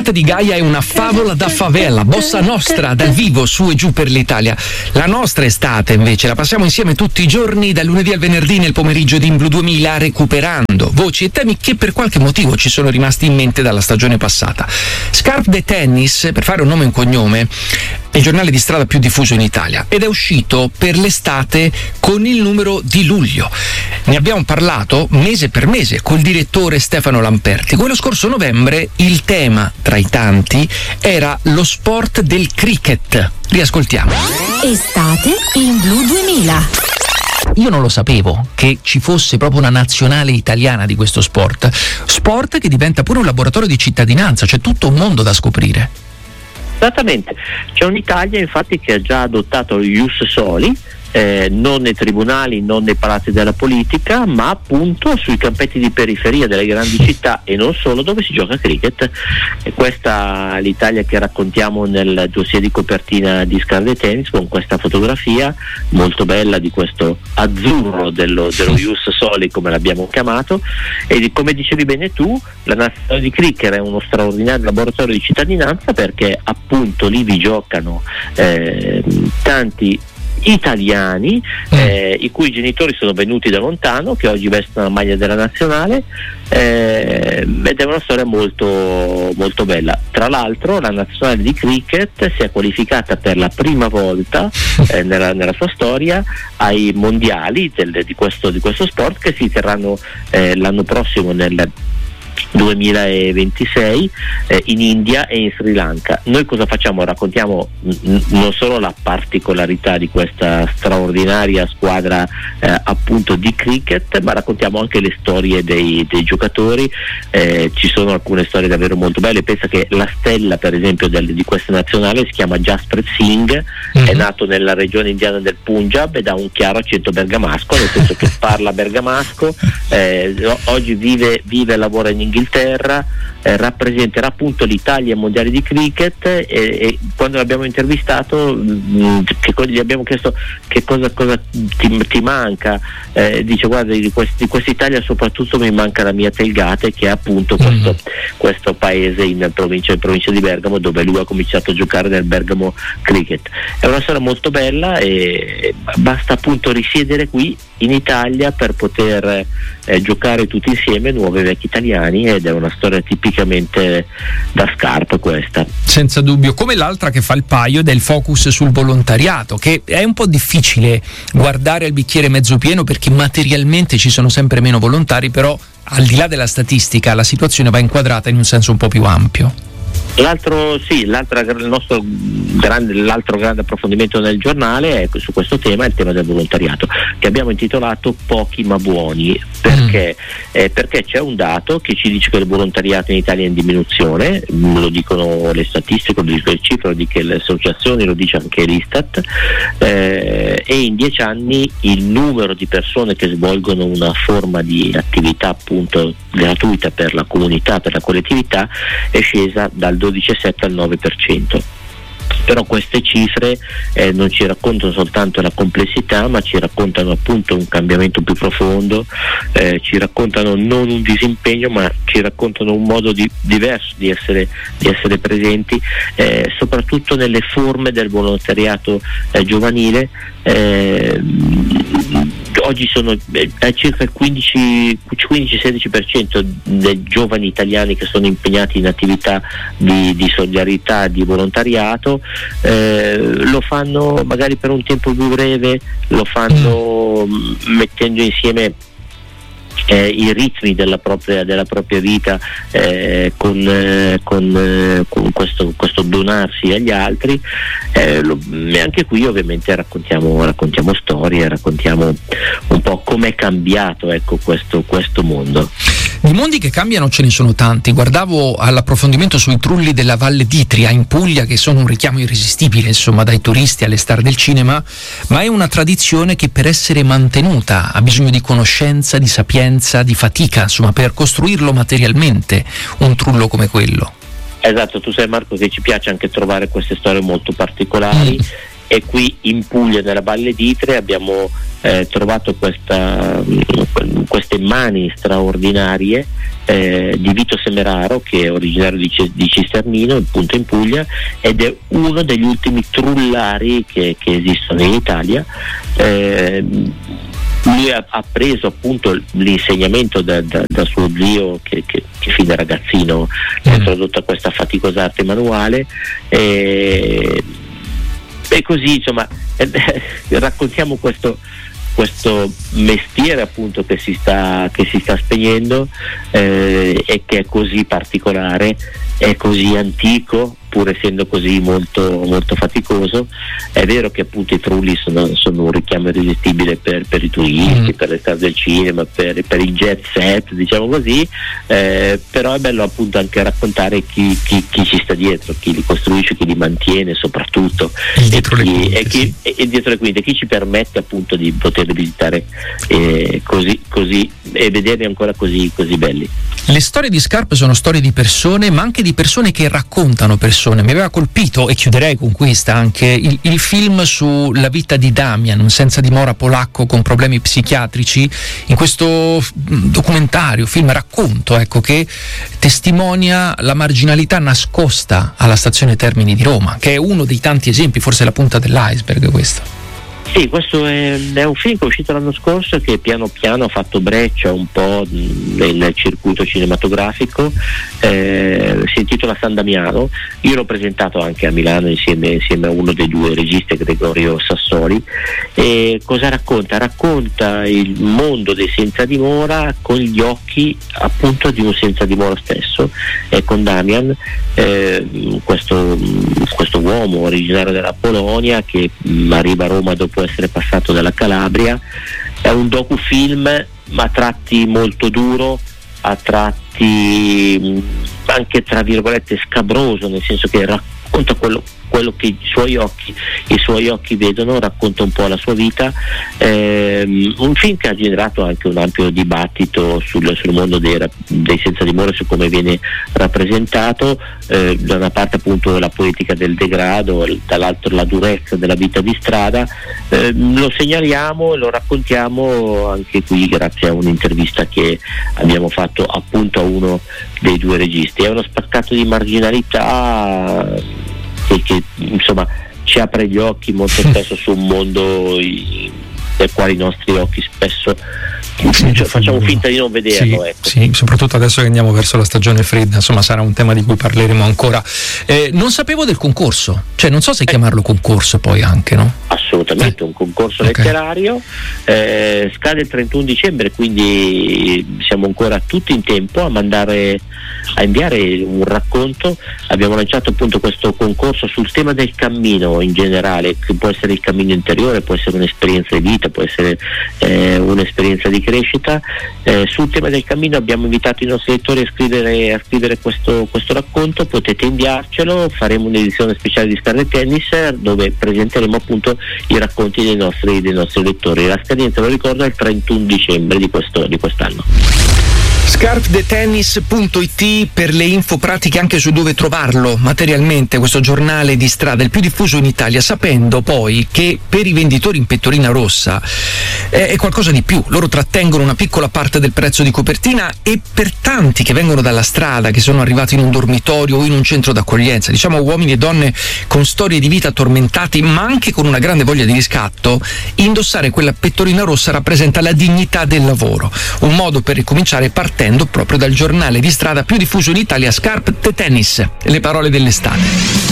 L'estate di Gaia è una favola da favela, bossa nostra dal vivo su e giù per l'Italia. La nostra estate invece la passiamo insieme tutti i giorni, dal lunedì al venerdì nel pomeriggio di Blu 2000, recuperando voci e temi che per qualche motivo ci sono rimasti in mente dalla stagione passata. Scarpe de Tennis, per fare un nome e un cognome, è il giornale di strada più diffuso in Italia ed è uscito per l'estate con il numero di luglio. Ne abbiamo parlato mese per mese col direttore Stefano Lamperti. Quello scorso novembre il tema, tra i tanti, era lo sport del cricket. Riascoltiamo. Estate in Blu 2000. Io non lo sapevo che ci fosse proprio una nazionale italiana di questo sport che diventa pure un laboratorio di cittadinanza, c'è tutto un mondo da scoprire. Esattamente, c'è un'Italia infatti che ha già adottato lo Ius Soli, non nei tribunali, non nei palazzi della politica, ma appunto sui campetti di periferia delle grandi città e non solo, dove si gioca a cricket. E questa è l'Italia che raccontiamo nel dossier di copertina di Scarpe de Tennis, con questa fotografia molto bella di questo azzurro dello Ius Soli, come l'abbiamo chiamato, e come dicevi bene tu, la nazionale di cricket è uno straordinario laboratorio di cittadinanza, perché appunto lì vi giocano tanti italiani i cui genitori sono venuti da lontano, che oggi vestono la maglia della nazionale, ed è una storia molto, molto bella. Tra l'altro la nazionale di cricket si è qualificata per la prima volta nella sua storia ai mondiali di questo sport, che si terranno l'anno prossimo nel 2026 in India e in Sri Lanka. Noi cosa facciamo? Raccontiamo non solo la particolarità di questa straordinaria squadra appunto di cricket, ma raccontiamo anche le storie dei giocatori. Ci sono alcune storie davvero molto belle. Pensa che la stella, per esempio, di questa nazionale si chiama Jasprit Singh, è nato nella regione indiana del Punjab ed ha un chiaro accento bergamasco, nel senso che parla bergamasco, oggi vive e lavora in Inghilterra, rappresenterà appunto l'Italia ai mondiali di cricket, e quando l'abbiamo intervistato gli abbiamo chiesto che cosa ti manca, dice: guarda, di questa Italia soprattutto mi manca la mia Telgate, che è appunto questo paese in provincia di Bergamo, dove lui ha cominciato a giocare nel Bergamo Cricket. È una storia molto bella e basta appunto risiedere qui in Italia per poter giocare tutti insieme, nuovi e vecchi italiani, ed è una storia tipicamente da Scarpe questa. Senza dubbio, come l'altra che fa il paio ed è il focus sul volontariato, che è un po' difficile guardare al bicchiere mezzo pieno perché materialmente ci sono sempre meno volontari, però al di là della statistica la situazione va inquadrata in un senso un po' più ampio. L'altro grande approfondimento nel giornale è su questo tema, il tema del volontariato, che abbiamo intitolato Pochi ma buoni, perché c'è un dato che ci dice che il volontariato in Italia è in diminuzione, lo dicono le statistiche, lo dicono le cifre, lo dicono le associazioni, lo dice anche l'Istat, e in 10 anni il numero di persone che svolgono una forma di attività appunto gratuita per la comunità, per la collettività, è scesa dal 12,7 al 9%. Però queste cifre non ci raccontano soltanto la complessità, ma ci raccontano appunto un cambiamento più profondo, ci raccontano non un disimpegno, ma ci raccontano un modo diverso di essere presenti, soprattutto nelle forme del volontariato giovanile. Oggi sono circa il 15-16% dei giovani italiani che sono impegnati in attività di solidarietà, di volontariato. Lo fanno magari per un tempo più breve, lo fanno mettendo insieme i ritmi della propria vita, con questo donarsi agli altri, e anche qui ovviamente raccontiamo storie, raccontiamo un po' com'è cambiato, ecco, questo mondo. Di mondi che cambiano ce ne sono tanti. Guardavo all'approfondimento sui trulli della Valle d'Itria in Puglia, che sono un richiamo irresistibile, insomma, dai turisti alle star del cinema, ma è una tradizione che per essere mantenuta ha bisogno di conoscenza, di sapienza, di fatica, insomma, per costruirlo materialmente, un trullo come quello. Esatto, tu sai, Marco, che ci piace anche trovare queste storie molto particolari e qui in Puglia, nella Valle d'Itria, abbiamo trovato queste mani straordinarie di Vito Semeraro, che è originario di Cisternino, appunto in Puglia, ed è uno degli ultimi trullari che esistono in Italia. Lui ha preso appunto l'insegnamento da suo zio che fin da ragazzino ha introdotto a questa faticosa arte manuale, e così insomma raccontiamo questo mestiere appunto che si sta spegnendo, e che è così particolare, è così antico, pur essendo così molto, molto faticoso. È vero che appunto i trulli sono un richiamo irresistibile per i turisti, per le star del cinema, per il jet set, diciamo così, però è bello appunto anche raccontare chi ci sta dietro, chi li costruisce, chi li mantiene soprattutto, dietro le quinte, chi ci permette appunto di poter visitare così e vederli ancora così belli. Le storie di Scarp sono storie di persone, ma anche di persone che raccontano persone. Mi aveva colpito, e chiuderei con questa, anche il film sulla vita di Damian, un senza dimora polacco con problemi psichiatrici. In questo documentario, film racconto, ecco, che testimonia la marginalità nascosta alla stazione Termini di Roma, che è uno dei tanti esempi, forse la punta dell'iceberg questo. Sì, questo è un film che è uscito l'anno scorso, che piano piano ha fatto breccia un po' nel circuito cinematografico, si intitola San Damiano. Io l'ho presentato anche a Milano insieme a uno dei due registi, Gregorio Sassoli. E cosa racconta? Racconta il mondo dei senza dimora con gli occhi appunto di un senza dimora stesso, con Damian, questo uomo originario della Polonia che arriva a Roma dopo essere passato dalla Calabria. È un docufilm, ma a tratti molto duro, a tratti anche tra virgolette scabroso, nel senso che racconta quello che i suoi occhi vedono, racconta un po' la sua vita. Un film che ha generato anche un ampio dibattito sul mondo dei senza dimora, su come viene rappresentato, da una parte appunto la poetica del degrado, dall'altro la durezza della vita di strada. Lo segnaliamo e lo raccontiamo anche qui grazie a un'intervista che abbiamo fatto appunto a uno dei due registi. È uno spaccato di marginalità che insomma ci apre gli occhi molto spesso su un mondo nel quale i nostri occhi spesso facciamo finta di non vederlo. Sì, soprattutto adesso che andiamo verso la stagione fredda, insomma sarà un tema di cui parleremo ancora. Non sapevo del concorso, cioè non so se chiamarlo concorso poi anche, no? Assolutamente, un concorso letterario, scade il 31 dicembre, quindi siamo ancora tutti in tempo a inviare un racconto. Abbiamo lanciato appunto questo concorso sul tema del cammino in generale, che può essere il cammino interiore, può essere un'esperienza di vita, può essere un'esperienza di crescita. Sul tema del cammino abbiamo invitato i nostri lettori a scrivere questo racconto. Potete inviarcelo, faremo un'edizione speciale di Scarlet Tennis dove presenteremo appunto i racconti dei nostri lettori. La scadenza, lo ricordo, è il 31 dicembre di quest'anno. Scarpdetennis.it per le info pratiche anche su dove trovarlo materialmente, questo giornale di strada, il più diffuso in Italia, sapendo poi che per i venditori in pettorina rossa è qualcosa di più. Loro trattengono una piccola parte del prezzo di copertina, e per tanti che vengono dalla strada, che sono arrivati in un dormitorio o in un centro d'accoglienza, diciamo uomini e donne con storie di vita tormentati ma anche con una grande voglia di riscatto, indossare quella pettorina rossa rappresenta la dignità del lavoro, un modo per ricominciare partendo proprio dal giornale di strada più diffuso in Italia, Scarpe de Tennis, le parole dell'estate.